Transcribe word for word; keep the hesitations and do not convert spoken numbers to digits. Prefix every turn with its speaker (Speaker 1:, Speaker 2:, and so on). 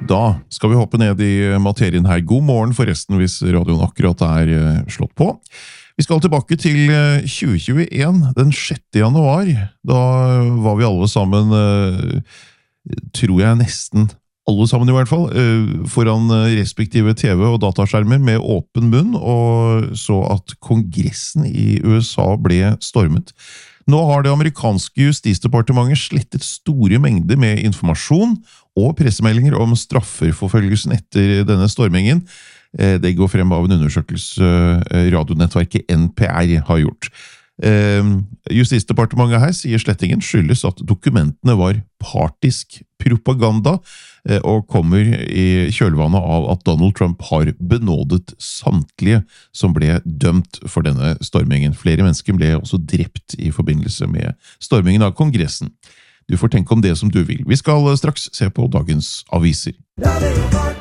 Speaker 1: Da skal vi hoppe ned i materien her. God morgen forresten hvis radioen akkurat er eh, slått på. Vi skal tilbake til eh, tjue tjueen, den sjette januar. Da var vi alle sammen, eh, tror jeg nesten alle sammen i hvert fall, eh, foran eh, respektive T V- og dataskjermer med åpen munn, og så at kongressen i U S A ble stormet. Nå har det amerikanske justisdepartementet slettet store mengder med informasjon og pressemeldinger om strafferforfølgelsen etter denne stormingen. Det går frem av en undersøkelse radionettverket N P R har gjort. Justisdepartementet her sier slettingen skyldes at dokumentene var partisk propaganda og kommer i kjølvannet av at Donald Trump har benådet samtlige som ble dømt for denne stormingen. Flere mennesker ble også drept i forbindelse med stormingen av kongressen. Du får tenke om det som du vil. Vi skal straks se på dagens aviser.